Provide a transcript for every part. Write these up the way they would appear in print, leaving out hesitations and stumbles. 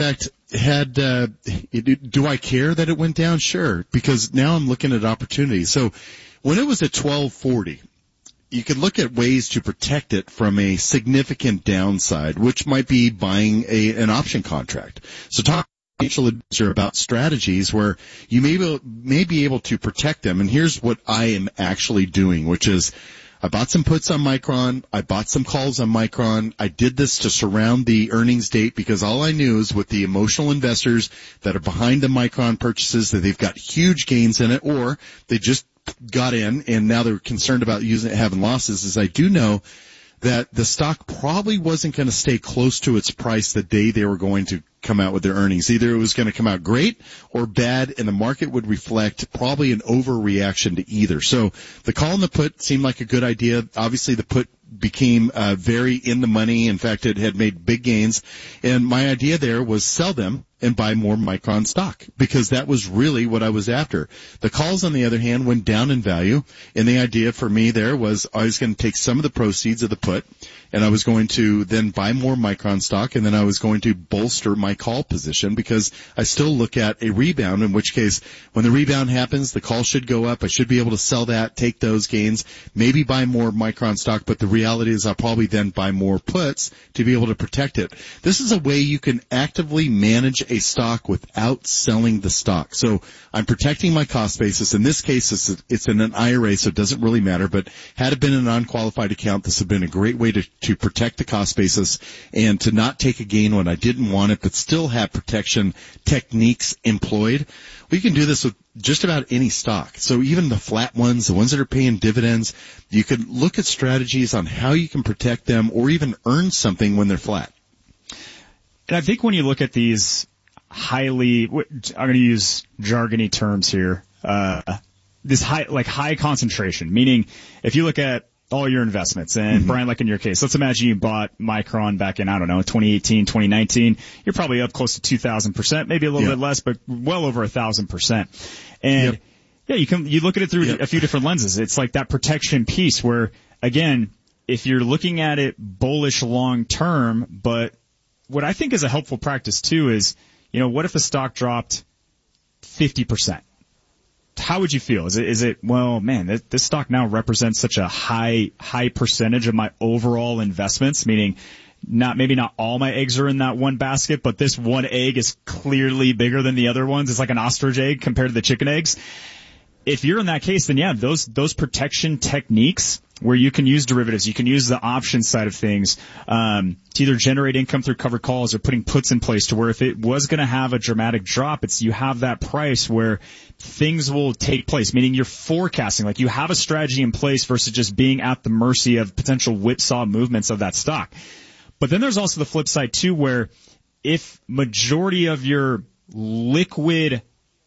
fact, do I care that it went down? Sure, because now I'm looking at opportunities. So when it was at 1240, you could look at ways to protect it from a significant downside, which might be buying an option contract. So talk to a financial advisor about strategies where you may be able to protect them. And here's what I am actually doing, which is I bought some puts on Micron. I bought some calls on Micron. I did this to surround the earnings date because all I knew is with the emotional investors that are behind the Micron purchases that they've got huge gains in it, or they just got in and now they're concerned about having losses, is I do know that the stock probably wasn't going to stay close to its price the day they were going to come out with their earnings. Either it was going to come out great or bad, and the market would reflect probably an overreaction to either. So the call and the put seemed like a good idea. Obviously, the put became very in the money. In fact, it had made big gains. And my idea there was sell them and buy more Micron stock, because that was really what I was after. The calls, on the other hand, went down in value, and the idea for me there was I was going to take some of the proceeds of the put, and I was going to then buy more Micron stock, and then I was going to bolster my call position, because I still look at a rebound, in which case when the rebound happens, the call should go up. I should be able to sell that, take those gains, maybe buy more Micron stock, but the reality is I'll probably then buy more puts to be able to protect it. This is a way you can actively manage a stock without selling the stock. So I'm protecting my cost basis. In this case, it's in an IRA, so it doesn't really matter, but had it been a non-qualified account, this would have been a great way to protect the cost basis and to not take a gain when I didn't want it, but still have protection techniques employed. We can do this with just about any stock. So even the flat ones, the ones that are paying dividends, you could look at strategies on how you can protect them or even earn something when they're flat. And I think when you look at these I'm going to use jargony terms here, this high concentration, meaning if you look at all your investments, and Brian, like in your case, let's imagine you bought Micron back in, 2018, 2019, you're probably up close to 2,000%, maybe a little bit less, but well over 1,000%. And you look at it through a few different lenses. It's like that protection piece where, again, if you're looking at it bullish long term, but what I think is a helpful practice too is, what if the stock dropped 50%? How would you feel? Is it, well, man, this stock now represents such a high percentage of my overall investments, meaning maybe not all my eggs are in that one basket, but this one egg is clearly bigger than the other ones. It's like an ostrich egg compared to the chicken eggs. If you're in that case, then those protection techniques where you can use derivatives, you can use the option side of things, to either generate income through covered calls or putting puts in place to where if it was going to have a dramatic drop, you have that price where things will take place, meaning you're forecasting, like you have a strategy in place versus just being at the mercy of potential whipsaw movements of that stock. But then there's also the flip side too, where if majority of your liquid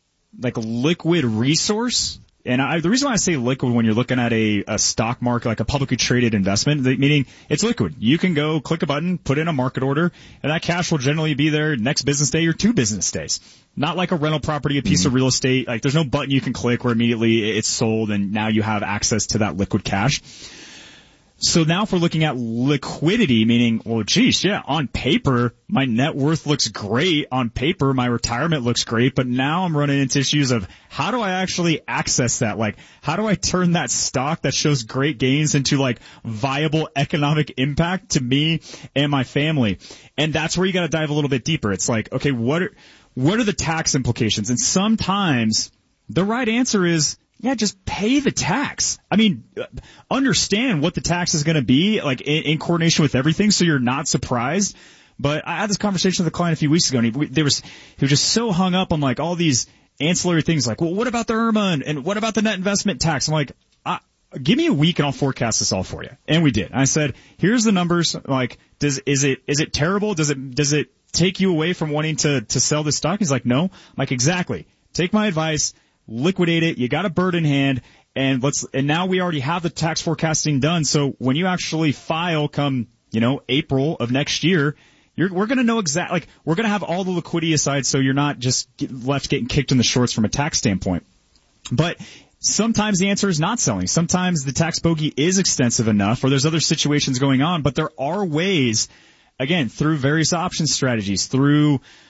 resource, and the reason why I say liquid when you're looking at a stock market, like a publicly traded investment, meaning it's liquid. You can go click a button, put in a market order, and that cash will generally be there next business day or 2 business days. Not like a rental property, a piece of real estate. Like there's no button you can click where immediately it's sold and now you have access to that liquid cash. So now if we're looking at liquidity, meaning, well, geez, yeah, on paper, my net worth looks great. On paper, my retirement looks great. But now I'm running into issues of how do I actually access that? Like, how do I turn that stock that shows great gains into like viable economic impact to me and my family? And that's where you got to dive a little bit deeper. It's like, okay, what are the tax implications? And sometimes the right answer is, yeah, just pay the tax. I mean, understand what the tax is going to be, like in coordination with everything, so you're not surprised. But I had this conversation with a client a few weeks ago, and he was just so hung up on like all these ancillary things, like, well, what about the IRMA and what about the net investment tax? I'm like, give me a week and I'll forecast this all for you. And we did. I said, here's the numbers. Like, is it terrible? Does it take you away from wanting to sell this stock? He's like, no. I'm like, exactly. Take my advice. Liquidate it. You got a bird in hand, and now we already have the tax forecasting done. So when you actually file come, April of next year, we're going to know exactly, like, we're going to have all the liquidity aside so you're not just left getting kicked in the shorts from a tax standpoint. But sometimes the answer is not selling. Sometimes the tax bogey is extensive enough, or there's other situations going on, but there are ways, again, through various option strategies, through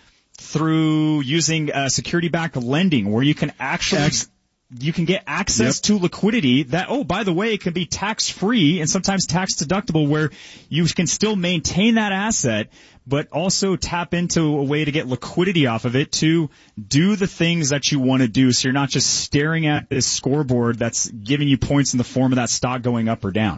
through using security-backed lending, where you can actually you can get access to liquidity that, oh, by the way, it can be tax-free and sometimes tax-deductible, where you can still maintain that asset, but also tap into a way to get liquidity off of it to do the things that you want to do. So you're not just staring at this scoreboard that's giving you points in the form of that stock going up or down.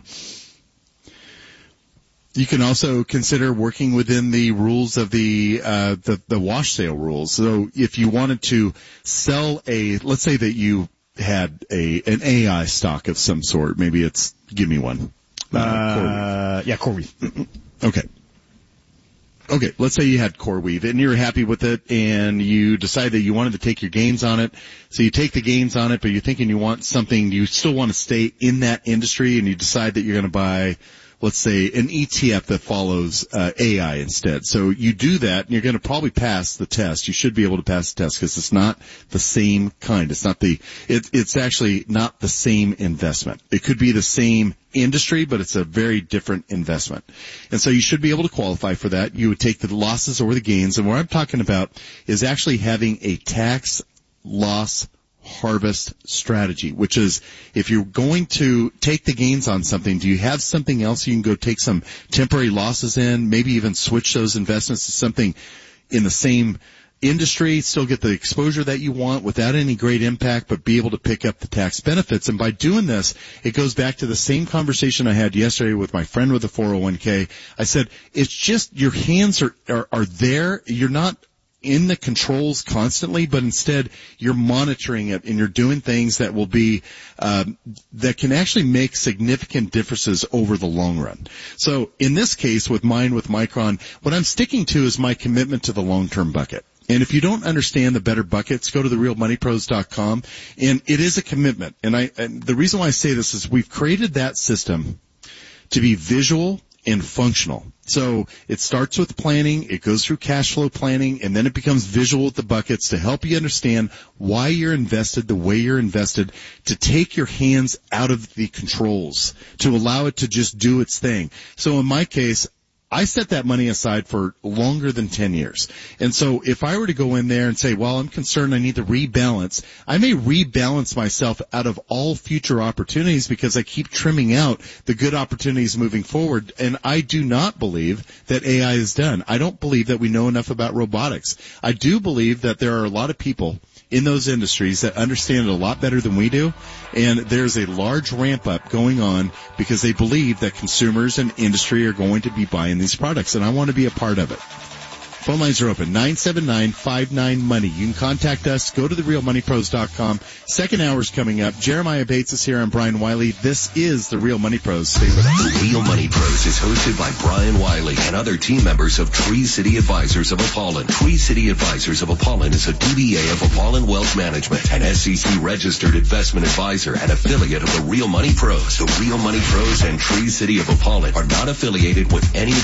You can also consider working within the rules of the wash sale rules. So if you wanted to sell let's say that you had an AI stock of some sort, maybe it's, give me one. CoreWeave. Okay, let's say you had CoreWeave and you're happy with it and you decide that you wanted to take your gains on it. So you take the gains on it, but you're thinking you want something, you still want to stay in that industry, and you decide that you're going to buy, let's say, an ETF that follows AI instead. So you do that, and you're going to probably pass the test. You should be able to pass the test because it's not the same kind. It's actually not the same investment. It could be the same industry, but it's a very different investment. And so you should be able to qualify for that. You would take the losses or the gains. And what I'm talking about is actually having a tax loss harvest strategy, which is, if you're going to take the gains on something, do you have something else you can go take some temporary losses in, maybe even switch those investments to something in the same industry, still get the exposure that you want without any great impact, but be able to pick up the tax benefits. And by doing this, it goes back to the same conversation I had yesterday with my friend with the 401k. I said, it's just your hands are there. You're not in the controls constantly, but instead you're monitoring it and you're doing things that will be that can actually make significant differences over the long run. So in this case with Micron, what I'm sticking to is my commitment to the long-term bucket. And if you don't understand the better buckets, go to therealmoneypros.com, and it is a commitment. And the reason why I say this is we've created that system to be visual and functional. So it starts with planning, it goes through cash flow planning, and then it becomes visual with the buckets to help you understand why you're invested the way you're invested, to take your hands out of the controls, to allow it to just do its thing. So in my case, I set that money aside for longer than 10 years. And so if I were to go in there and say, well, I'm concerned I need to rebalance, I may rebalance myself out of all future opportunities because I keep trimming out the good opportunities moving forward. And I do not believe that AI is done. I don't believe that we know enough about robotics. I do believe that there are a lot of people in those industries that understand it a lot better than we do, and there's a large ramp up going on because they believe that consumers and industry are going to be buying these products, and I want to be a part of it. Phone lines are open, 979-59-MONEY. You can contact us. Go to therealmoneypros.com. Second hour's coming up. Jeremiah Bates is here. I'm Brian Wiley. This is The Real Money Pros. Stay with us. The Real Money Pros is hosted by Brian Wiley and other team members of Tree City Advisors of Apollon. Tree City Advisors of Apollon is a DBA of Apollon Wealth Management, an SEC-registered investment advisor and affiliate of The Real Money Pros. The Real Money Pros and Tree City of Apollon are not affiliated with any